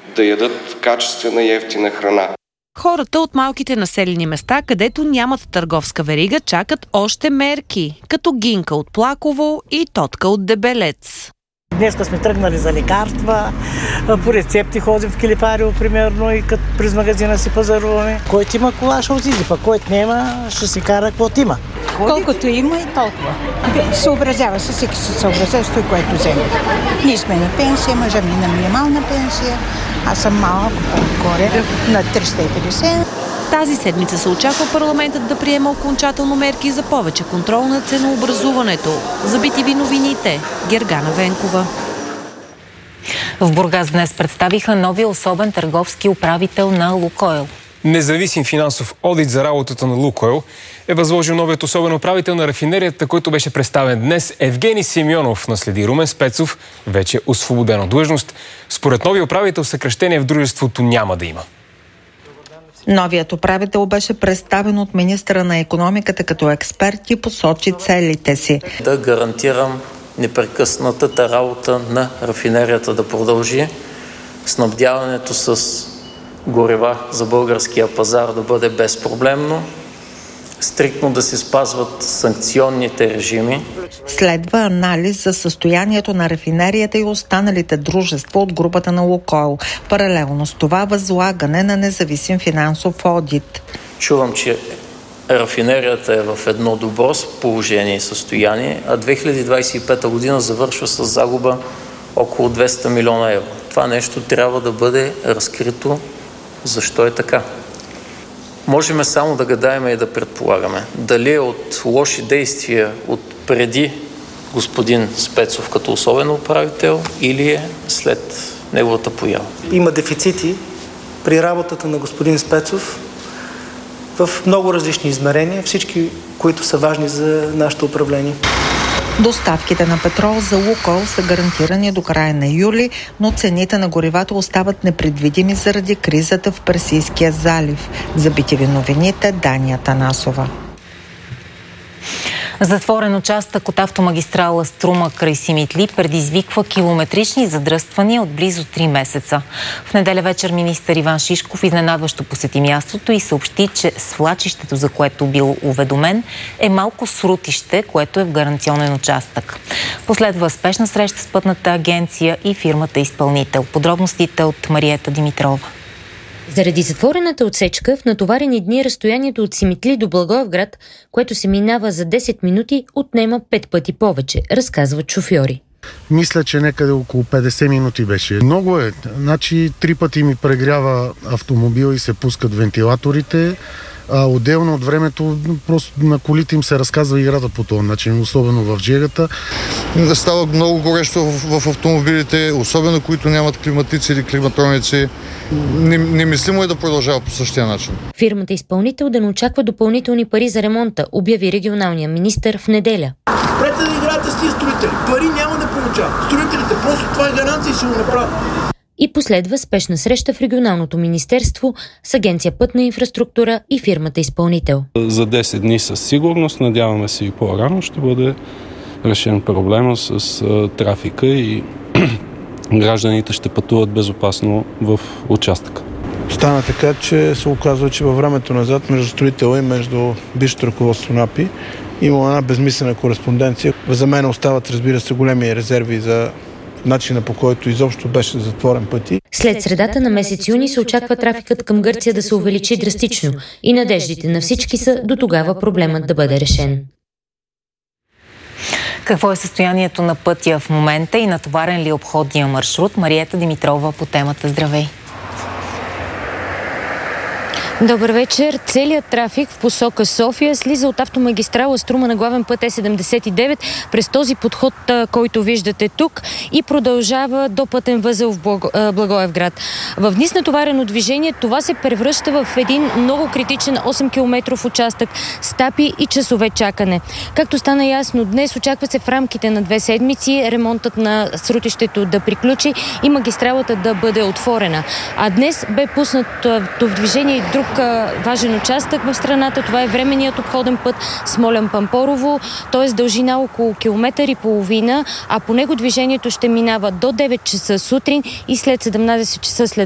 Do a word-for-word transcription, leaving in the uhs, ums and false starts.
да ядат качествена и евтина храна. Хората от малките населени места, където нямат търговска верига, чакат още мерки, като Гинка от Плаково и Тотка от Дебелец. Днеска сме тръгнали за лекарства, по рецепти ходим в Килипарио, примерно, и като през магазина си пазаруваме. Който има кола, ще отиде, пък който няма, ще си кара каквото има. Колкото има и толкова. Съобразява се, всеки се съобразява с това, което вземе. Ние сме на пенсия, мъжа ми на минимална пенсия, аз съм малко по-горе, на триста и петдесет. Тази седмица се очаква парламентът да приема окончателно мерки за повече контрол на ценообразуването. За би ти ви новините, Гергана Венкова. В Бургас днес представиха новия особен търговски управител на Лукойл. Независим финансов одит за работата на Лукойл е възложил новият особен управител на рафинерията, който беше представен днес. Евгений Симеонов наследи Румен Спецов, вече освободен от длъжност. Според новия управител съкращение в дружеството няма да има. Новият управител беше представен от министъра на икономиката като експерт и посочи целите си. Да гарантирам непрекъснатата работа на рафинерията да продължи, снабдяването с горива за българския пазар да бъде безпроблемно, стриктно да се спазват санкционните режими. Следва анализ за състоянието на рафинерията и останалите дружества от групата на Лукойл. Паралелно с това възлагане на независим финансов одит. Чувам, че рафинерията е в едно добро положение и състояние, а две хиляди двадесет и пета година завършва с загуба около двеста милиона евро. Това нещо трябва да бъде разкрито. Защо е така? Можем само да гадаем и да предполагаме. Дали е от лоши действия от преди господин Спецов като особен управител или е след неговата поява. Има дефицити при работата на господин Спецов в много различни измерения, всички, които са важни за нашето управление. Доставките на петрол за Лукойл са гарантирани до края на юли, но цените на горивата остават непредвидими заради кризата в Персийския залив. За би ти ви новините, Дания Танасова. Затворен участък от автомагистрала Струма край Симитли предизвиква километрични задръствания от близо три месеца. В неделя вечер министър Иван Шишков изненадващо посети мястото и съобщи, че свлачището, за което бил уведомен, е малко срутище, което е в гаранционен участък. Последва спешна среща с пътната агенция и фирмата изпълнител. Подробностите от Мариета Димитрова. Заради затворената отсечка в натоварени дни разстоянието от Симитли до Благоевград, което се минава за десет минути, отнема пет пъти повече, разказват шофьори. Мисля, че някъде около петдесет минути беше. Много е. Значи три пъти ми прегрява автомобил и се пускат вентилаторите. А отделно от времето просто на колите им се разказва играта по този начин, особено в джегата. Става много горещо в, в автомобилите, особено които нямат климатици или климатроници. Немислимо е да продължава по същия начин. Фирмата изпълнител да не очаква допълнителни пари за ремонта, обяви регионалния министър в неделя. Спрете да играете с тези строители. Пари няма да получават. Строителите просто това е гаранция и ще го направят. И последва спешна среща в регионалното министерство с Агенция Пътна инфраструктура и фирмата изпълнител. За десет дни със сигурност, надяваме се и по-рано, ще бъде решен проблема с а, трафика и гражданите ще пътуват безопасно в участъка. Стана така, че се оказва, че във времето назад между строителя и между бившето ръководство на АПИ има една безмислена кореспонденция. За мен остават, разбира се, големи резерви за начина, по който изобщо беше затворен пъти. След средата на месец юни се очаква трафикът към Гърция да се увеличи драстично и надеждите на всички са до тогава проблемът да бъде решен. Какво е състоянието на пътя в момента и натоварен ли е обходния маршрут? Мариета Димитрова по темата. Здравей! Добър вечер. Целият трафик в посока София слиза от автомагистрала Струма на главен път Е седемдесет и девет през този подход, който виждате тук, и продължава до пътен възел в Благо... Благоевград. В дни с натоварено движение това се превръща в един много критичен осем километров участък с тапи и часове чакане. Както стана ясно днес, очаква се в рамките на две седмици ремонтът на срутището да приключи и магистралата да бъде отворена. А днес бе пуснат в движение и друг важен участък в страната. Това е временният обходен път Смолян-Пампорово, т.е. дължина около километър и половина, а по него движението ще минава до девет часа сутрин и след седемнадесет часа след